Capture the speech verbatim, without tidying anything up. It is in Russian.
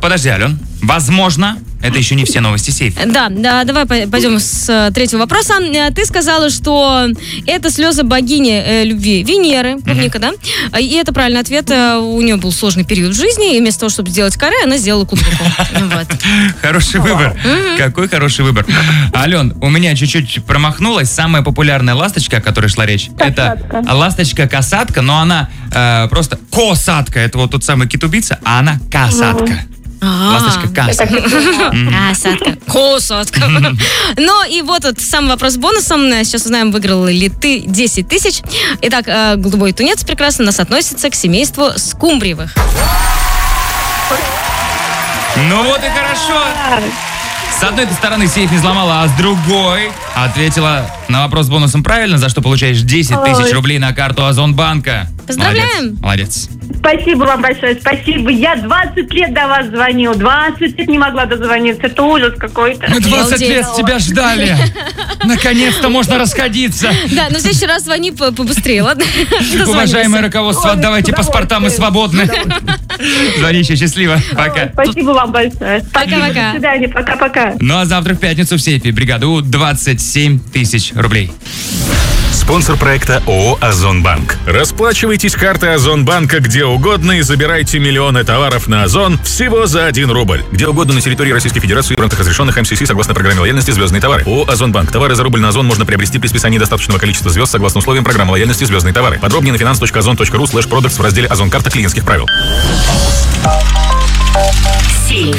подожди, Ален. Возможно, это еще не все новости сейфа. Да, да, давай пойдем с третьего вопроса. Ты сказала, что это слезы богини э, любви Венеры, клубника, mm-hmm. да? И это правильный ответ. У нее был сложный период в жизни, и вместо того, чтобы сделать каре, она сделала клубнику. Хороший выбор. Какой хороший выбор. Ален, у меня чуть-чуть промахнулась. Самая популярная ласточка, о которой шла речь, это ласточка-касатка, но она просто косатка. Это вот тот самый кит-убийца, а она касатка. Ласточка касатка. Касатка. Косатка. Ну и вот вот сам вопрос с бонусом. Сейчас узнаем, выиграл ли ты десять тысяч. Итак, голубой тунец прекрасно нас относится к семейству скумбриевых. Ну вот и хорошо. С одной стороны сейф не взломала, а с другой ответила на вопрос с бонусом правильно, за что получаешь десять тысяч рублей на карту Озонбанка. Поздравляем! Молодец. Спасибо вам большое, спасибо. Я двадцать лет до вас звонил, двадцать лет не могла дозвониться. Это ужас какой-то. Мы двадцать лет тебя ждали. Наконец-то можно расходиться. Да, но в следующий раз звони побыстрее, ладно? Уважаемое руководство, отдавайте паспорта, мы свободны. Звони еще, счастливо. Пока. Спасибо вам большое. Пока-пока. До свидания, пока-пока. Ну а завтра в пятницу в сейфе бригады У двадцать семь тысяч рублей. Спонсор проекта ООО «Озонбанк». Расплачивайтесь картой Озонбанка где угодно и забирайте миллионы товаров на Озон всего за один рубль. Где угодно на территории Российской Федерации в рамках разрешенных эм си си согласно программе лояльности «Звездные товары». ООО «Озонбанк». Товары за рубль на Озон можно приобрести при списании достаточного количества звезд согласно условиям программы лояльности «Звездные товары». Подробнее на finance точка озон точка ру слэш продактс в разделе «Озон карта клиентских правил».